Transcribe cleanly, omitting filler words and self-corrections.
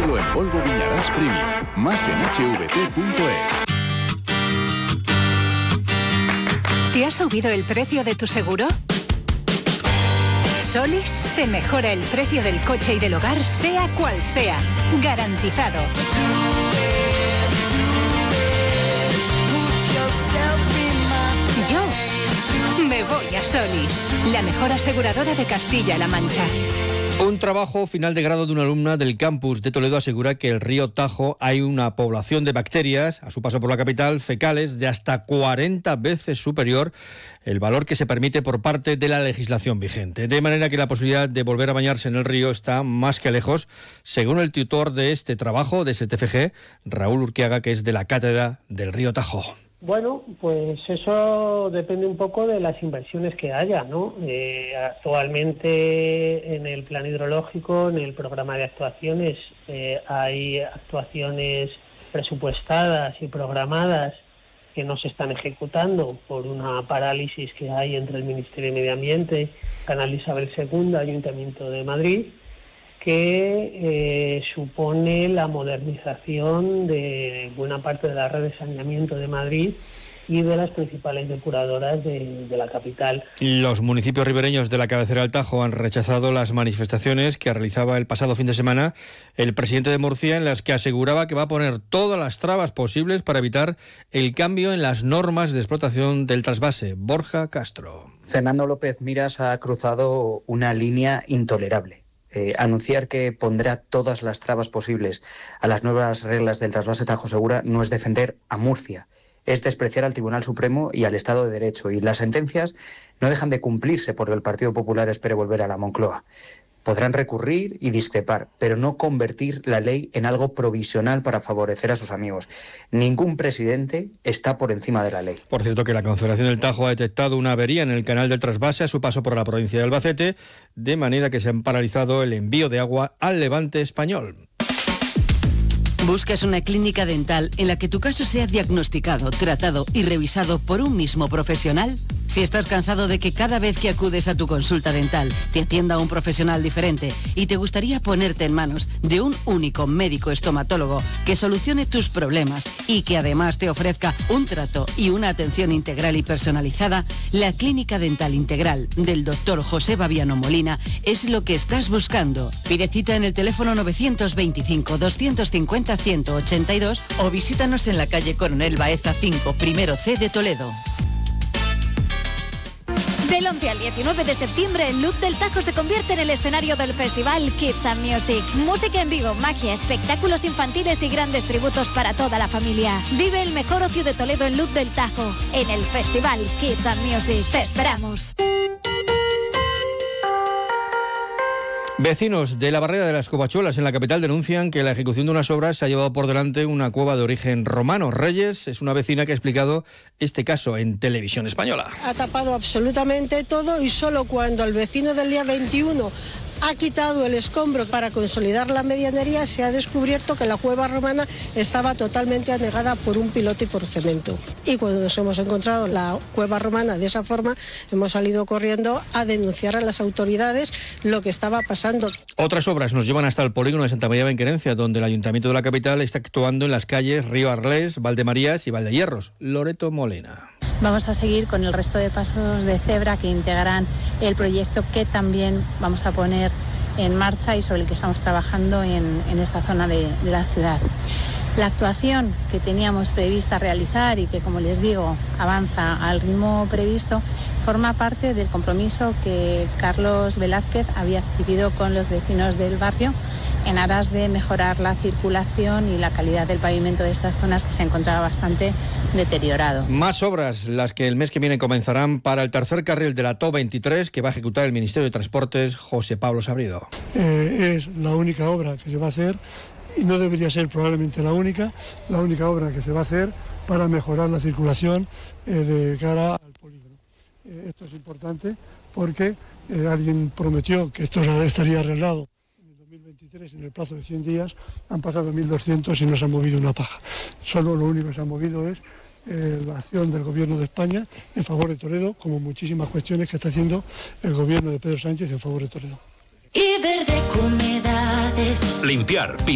solo en Volvo Viñarás Premium. Más en hvt.es. ¿Te ha subido el precio de tu seguro? Solís te mejora el precio del coche y del hogar, sea cual sea. Garantizado. Yo me voy a Solís, la mejor aseguradora de Castilla-La Mancha. Un trabajo final de grado de una alumna del campus de Toledo asegura que el río Tajo hay una población de bacterias, a su paso por la capital, fecales, de hasta 40 veces superior el valor que se permite por parte de la legislación vigente. De manera que la posibilidad de volver a bañarse en el río está más que lejos, según el tutor de este trabajo, de STFG, Raúl Urquiaga, que es de la cátedra del río Tajo. Bueno, pues eso depende un poco de las inversiones que haya, ¿no? Actualmente en el plan hidrológico, en el programa de actuaciones, hay actuaciones presupuestadas y programadas que no se están ejecutando por una parálisis que hay entre el Ministerio de Medio Ambiente, Canal Isabel II, Ayuntamiento de Madrid, que supone la modernización de buena parte de la red de saneamiento de Madrid y de las principales depuradoras de la capital. Los municipios ribereños de la cabecera del Tajo han rechazado las manifestaciones que realizaba el pasado fin de semana el presidente de Murcia, en las que aseguraba que va a poner todas las trabas posibles para evitar el cambio en las normas de explotación del trasvase. Borja Castro. Fernando López Miras ha cruzado una línea intolerable. Anunciar que pondrá todas las trabas posibles a las nuevas reglas del trasvase Tajo Segura no es defender a Murcia, es despreciar al Tribunal Supremo y al Estado de Derecho, y las sentencias no dejan de cumplirse porque el Partido Popular espere volver a la Moncloa. Podrán recurrir y discrepar, pero no convertir la ley en algo provisional para favorecer a sus amigos. Ningún presidente está por encima de la ley. Por cierto, que la Confederación del Tajo ha detectado una avería en el canal del trasvase a su paso por la provincia de Albacete, de manera que se han paralizado el envío de agua al levante español. ¿Buscas una clínica dental en la que tu caso sea diagnosticado, tratado y revisado por un mismo profesional? Si estás cansado de que cada vez que acudes a tu consulta dental te atienda un profesional diferente y te gustaría ponerte en manos de un único médico estomatólogo que solucione tus problemas y que además te ofrezca un trato y una atención integral y personalizada, la Clínica Dental Integral del Dr. José Babiano Molina es lo que estás buscando. Pide cita en el teléfono 925 250 182 o visítanos en la calle Coronel Baeza 5, primero C de Toledo. Del 11 al 19 de septiembre, el Loop del Tajo se convierte en el escenario del festival Kids and Music. Música en vivo, magia, espectáculos infantiles y grandes tributos para toda la familia. Vive el mejor ocio de Toledo en Loop del Tajo, en el festival Kids and Music. ¡Te esperamos! Vecinos de la barrera de las Covachuelas en la capital denuncian que la ejecución de unas obras se ha llevado por delante una cueva de origen romano. Reyes es una vecina que ha explicado este caso en Televisión Española. Ha tapado absolutamente todo y solo cuando el vecino del día 21 ha quitado el escombro para consolidar la medianería se ha descubierto que la cueva romana estaba totalmente anegada por un piloto y por cemento. Y cuando nos hemos encontrado la cueva romana de esa forma, hemos salido corriendo a denunciar a las autoridades lo que estaba pasando. Otras obras nos llevan hasta el polígono de Santa María de Benquerencia, donde el Ayuntamiento de la capital está actuando en las calles Río Arlés, Valdemarías y Valdehierros. Loreto Molina. Vamos a seguir con el resto de pasos de cebra que integrarán el proyecto que también vamos a poner en marcha y sobre el que estamos trabajando en esta zona de la ciudad. La actuación que teníamos prevista realizar y que, como les digo, avanza al ritmo previsto, forma parte del compromiso que Carlos Velázquez había adquirido con los vecinos del barrio en aras de mejorar la circulación y la calidad del pavimento de estas zonas que se encontraba bastante deteriorado. Más obras, las que el mes que viene comenzarán para el tercer carril de la TO 23 que va a ejecutar el Ministerio de Transportes, José Pablo Sabrido. Es la única obra que se va a hacer y no debería ser probablemente la única obra que se va a hacer para mejorar la circulación de cara al polígono. Esto es importante porque alguien prometió que esto estaría arreglado en el plazo de 100 días, han pasado 1.200 y no se ha movido una paja. Solo lo único que se ha movido es la acción del Gobierno de España en favor de Toledo, como muchísimas cuestiones que está haciendo el Gobierno de Pedro Sánchez en favor de Toledo. Y verde con humedades. Limpiar,